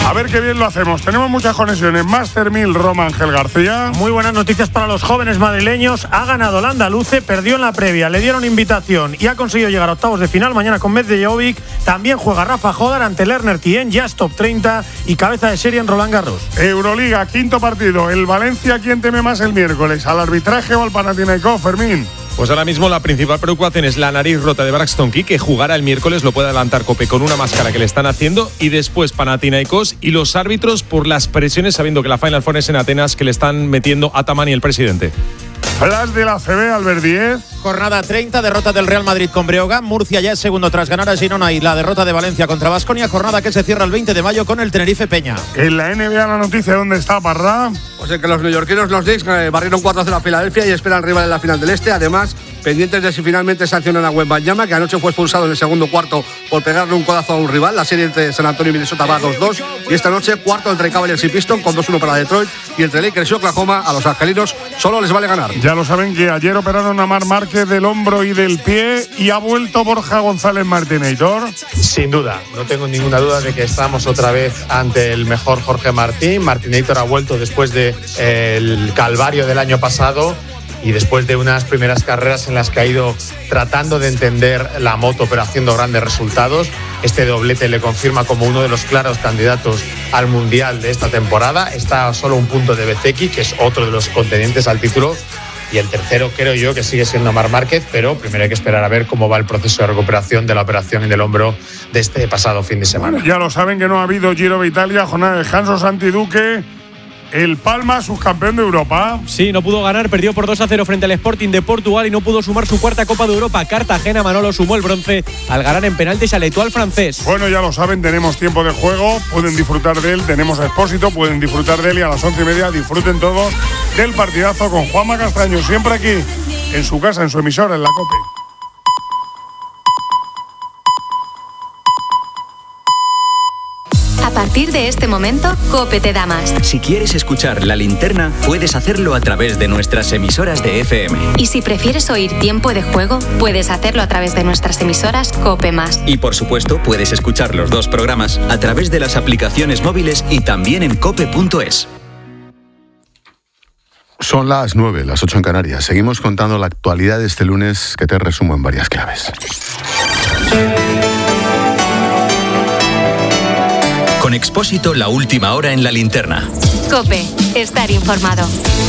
A ver qué bien lo hacemos. Tenemos muchas conexiones. Master 1000, Roma Ángel García. Muy buenas noticias para los jóvenes madrileños. Ha ganado el Andaluce, perdió en la previa, le dieron invitación y ha conseguido llegar a octavos de final. Mañana con Medvedev. También juega Rafa Jodar ante Lerner Tien, ya es top 30 y cabeza de serie en Roland Garros. Euroliga, quinto partido. El Valencia, ¿quién teme más el miércoles? ¿Al arbitraje o al Panathinaikos, Fermín? Pues ahora mismo la principal preocupación es la nariz rota de Braxton Key, que jugará el miércoles, lo puede adelantar Cope con una máscara que le están haciendo, y después Panathinaikos y los árbitros por las presiones, sabiendo que la Final Four es en Atenas, que le están metiendo Ataman y el presidente. Flash de la CB, Albert Díez. Jornada 30, derrota del Real Madrid con Breogán. Murcia ya es segundo tras ganar a Girona y la derrota de Valencia contra Baskonia. Jornada que se cierra el 20 de mayo con el Tenerife Peña. En la NBA la noticia, ¿dónde está Parra? Pues en que los neoyorquinos, los Knicks, barrieron 4-0 a Filadelfia y esperan rival en la final del Este. Además, pendientes de si finalmente sancionan a Wembanyama, que anoche fue expulsado en el segundo cuarto por pegarle un codazo a un rival. La serie entre San Antonio y Minnesota va 2-2. Y esta noche, cuarto entre Cavaliers y Pistons con 2-1 para Detroit. Y entre Lakers y Oklahoma, a los angelinos solo les vale ganar. Ya lo saben que ayer operaron a Marc Márquez del hombro y del pie y ha vuelto Borja González Martínez. Sin duda, no tengo ninguna duda de que estamos otra vez ante el mejor Jorge Martín. Martinator ha vuelto después del calvario del año pasado y después de unas primeras carreras en las que ha ido tratando de entender la moto pero haciendo grandes resultados. Este doblete le confirma como uno de los claros candidatos al Mundial de esta temporada. Está a solo un punto de Bezzecchi, que es otro de los contendientes al título. Y el tercero creo yo que sigue siendo Marc Márquez, pero primero hay que esperar a ver cómo va el proceso de recuperación de la operación en el hombro de este pasado fin de semana. Bueno, ya lo saben que no ha habido Giro de Italia, jornada de descanso. Santi Duque, el Palma, subcampeón de Europa. Sí, no pudo ganar, perdió por 2-0 frente al Sporting de Portugal y no pudo sumar su cuarta Copa de Europa. Cartagena, Manolo sumó el bronce al ganar en penaltis al Etoile francés. Bueno, ya lo saben, tenemos tiempo de juego, pueden disfrutar de él, tenemos a Expósito, pueden disfrutar de él y a las 11:30 disfruten todos del partidazo con Juanma Castaño, siempre aquí, en su casa, en su emisora, en la COPE. A partir de este momento, COPE te da más. Si quieres escuchar La Linterna, puedes hacerlo a través de nuestras emisoras de FM. Y si prefieres oír Tiempo de Juego, puedes hacerlo a través de nuestras emisoras COPE+. Y por supuesto, puedes escuchar los dos programas a través de las aplicaciones móviles y también en cope.es. Son las 9, las 8 en Canarias. Seguimos contando la actualidad de este lunes, que te resumo en varias claves. Con Expósito, la última hora en La Linterna. COPE, estar informado.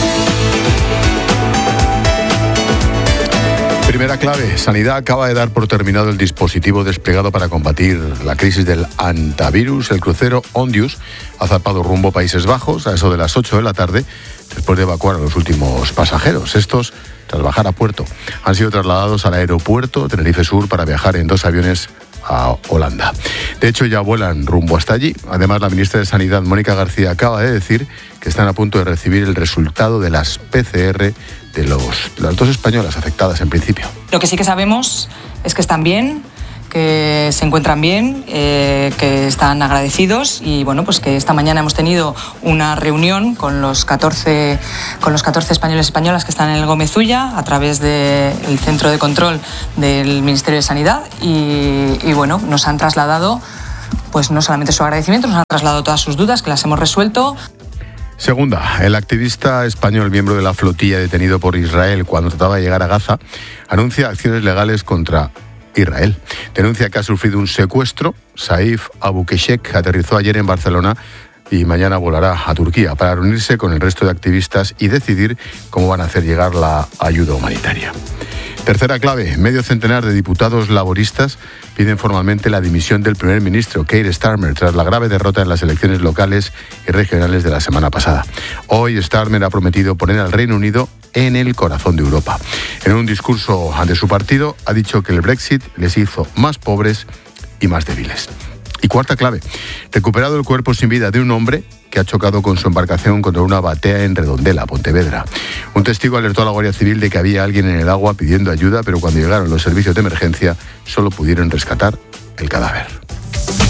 Primera clave, Sanidad acaba de dar por terminado el dispositivo desplegado para combatir la crisis del hantavirus. El crucero Ondius ha zarpado rumbo a Países Bajos a eso de las 8 de la tarde, después de evacuar a los últimos pasajeros. Estos, tras bajar a puerto, han sido trasladados al aeropuerto Tenerife Sur para viajar en 2 aviones a Holanda. De hecho, ya vuelan rumbo hasta allí. Además, la ministra de Sanidad, Mónica García, acaba de decir que están a punto de recibir el resultado de las PCR de las 2 españolas afectadas en principio. Lo que sí que sabemos es que están bien, que se encuentran bien, que están agradecidos y bueno, pues que esta mañana hemos tenido una reunión con los 14 españoles y españolas que están en el Gómez Ulla a través del centro de control del Ministerio de Sanidad y bueno, nos han trasladado pues no solamente su agradecimiento, nos han trasladado todas sus dudas que las hemos resuelto. Segunda, el activista español, miembro de la flotilla detenido por Israel cuando trataba de llegar a Gaza, anuncia acciones legales contra Israel. Denuncia que ha sufrido un secuestro. Saif Abukeshek aterrizó ayer en Barcelona y mañana volará a Turquía para reunirse con el resto de activistas y decidir cómo van a hacer llegar la ayuda humanitaria. Tercera clave, medio centenar de diputados laboristas piden formalmente la dimisión del primer ministro, Keir Starmer, tras la grave derrota en las elecciones locales y regionales de la semana pasada. Hoy Starmer ha prometido poner al Reino Unido en el corazón de Europa. En un discurso ante su partido ha dicho que el Brexit les hizo más pobres y más débiles. Y cuarta clave, recuperado el cuerpo sin vida de un hombre que ha chocado con su embarcación contra una batea en Redondela, Pontevedra. Un testigo alertó a la Guardia Civil de que había alguien en el agua pidiendo ayuda, pero cuando llegaron los servicios de emergencia solo pudieron rescatar el cadáver.